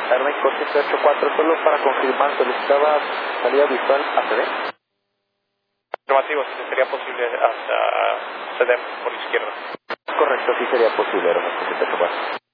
Aeroméxico 784, solo para confirmar, solicitaba salida visual a CD. Afirmativo, si sería posible hasta CDEM por izquierda. Correcto, sí sería posible, Aeroméxico 784.